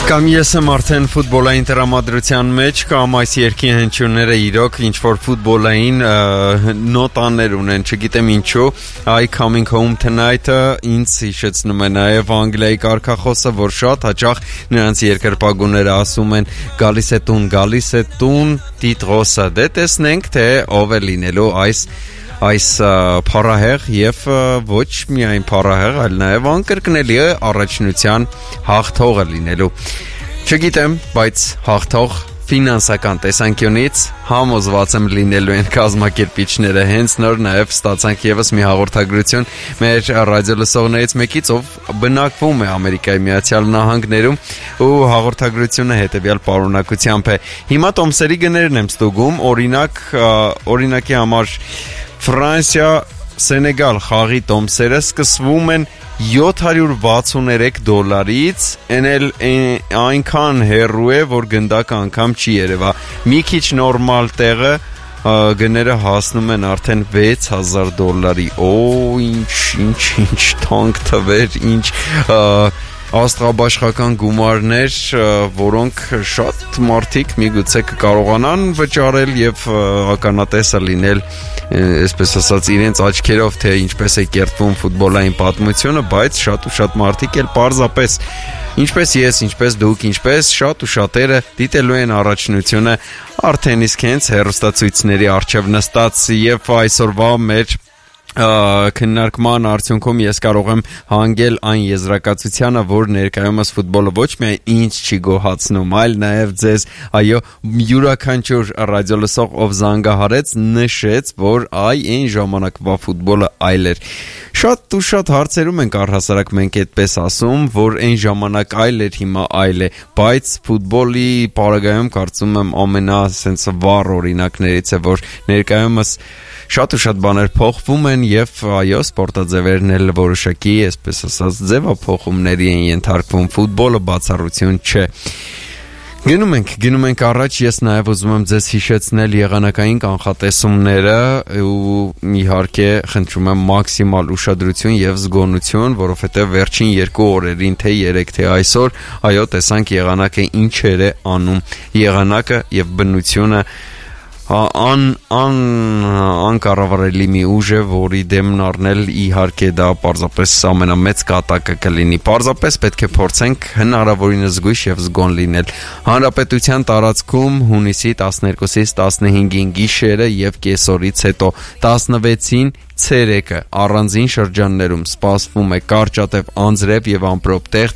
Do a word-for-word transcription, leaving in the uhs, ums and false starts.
Կամ ես եմ արդեն ֆուտբոլային տրամադրության մեջ, կամ այս երկի հնչյունները իրոք ինչ-որ ֆուտբոլային նոտաներ ունեն, չգիտեմ ինչու, I Coming Home Tonight-ը ինձ հիշեցնում է նաև Անգլիայի կարգախոսը, որ շատ հաճախ նրանց երկրպագուները ասում են գալիս է տուն, գալիս է տուն, տիտրոսը, դե տեսնենք, թե ով է լինելու այս այս փառահեղ եւ ոչ միայն փառահեղ, այլ նաեւ անկրկնելի է առաջնության հաղթողը լինելու։ Չգիտեմ, բայց հաղթող ֆինանսական տեսանկյունից համոզված եմ լինելու են կազմակերպիչները, հենց նոր նաև ստացանք եւս մի հաղորդագրություն մեր ռադիոլսողներից մեկից, ով բնակվում է Ամերիկայի Միացյալ Նահանգներում, ու հաղորդագրությունը հետեւյալ պարունակությամբ է. Հիմա տոմսերի գներն եմ ստուգում, օրինակ, օրինակի համար Ֆրանսիա Սենեգալ խաղի տոմսերը սկսվում են յոթ հարյուր վաթսուներեք դոլարից, այն էլ այնքան հեռու է, որ գնդակը անգամ չի երևա։ Մի քիչ նորմալ տեղը գները հասնում են արդեն վեց հազար դոլարի։ Օ, ինչ, ինչ, ինչ թանկ թվեր, ինչ աստղաբաշխական գումարներ, որոնք շատ մարդիկ միգուցե կկարողանան վճարել եւ ականատեսը լինել, այսպես ասած, իրենց աչքերով, թե ինչպես է կերտվում ֆուտբոլային պատմությունը, բայց շատ ու շատ մարդիկ էլ պարզապես, ինչպես ես, ինչպես դուք, ինչպես շատ ու շատերը դիտելու են առաջնությունը արդեն իսկ հենց հեռուստացույցների առջև նստած, եւ այսօրվա մեր քննարկման արդյունքում ես կարող եմ հանգել այն եզրակացությանը, որ ներկայումս ֆուտբոլը ոչ միայն ինձ չի գոհացնում, այլ նաև ձեզ, այո, յուրաքանչյուր ռադիոլսող, ով զանգահարեց, նշեց, որ այ այն ժամանակվա ֆուտբոլը այլ էր։ Շատ ու շատ հարցերում ենք առհասարակ մենք այդպես ասում, որ այն ժամանակ այլ էր, հիմա այլ է, բայց ֆուտբոլի պարագայում կարծում եմ ամենա սենց վառ օրինակներից է, որ ներկայումս շատ ու շատ բաներ փոխվում են եւ այո, սպորտաձևերն էլ որոշակի, այսպես ասած, ձևափոխումների են ենթարկվում, ֆուտբոլը բացառություն չէ։ Գնում ենք, գնում ենք առաջ, ես նաև ուզում եմ ձեզ հիշեցնել եղանակային կանխատեսումները ու իհարկե խնդրում եմ մաքսիմալ ուշադրություն եւ զգոնություն, որովհետեւ վերջին երկու օրերին, թե երեք, թե այսօր, այո, տեսանք եղանակը ինչեր է անում, եղանակը եւ բնությունը ան ան անկառավարելի մի ուժ է, որի դեմն առնել իհարկե դա պարզապես ամենամեծ կատակը կլինի։ Պարզապես պետք է փորձենք հնարավորինս զգույշ եւ զգոն լինել։ Հանրապետության տարածքում հունիսի տասներկուսից տասնհինգին գիշերը եւ կեսօրից հետո տասնվեցին ցերեկը առանձին շրջաններում սպասվում է կարճատև անձրև եւ ամպրոպ տեղ,